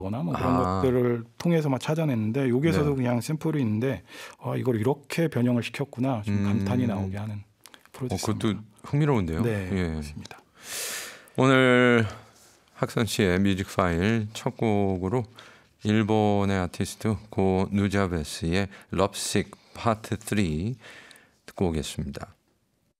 거나 뭐 그런 것들을 통해서 막 찾아냈는데 여기에서도 네. 그냥 샘플이 있는데 이걸 이렇게 변형을 시켰구나 좀 감탄이 나오게 하는 프로듀서입니다. 그것도 흥미로운데요. 네, 예. 맞습니다. 오늘 학선 씨의 뮤직 파일 첫 곡으로 일본의 아티스트 고 누자베스의 럽식 파트 3 듣고 오겠습니다.